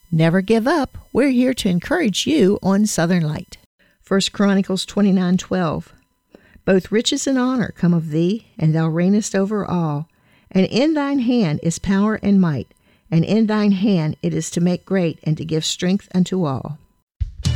Never give up. We're here to encourage you on Southern Light. 1 Chronicles 29:12. Both riches and honor come of thee, and thou reignest over all. And in thine hand is power and might, and in thine hand it is to make great and to give strength unto all.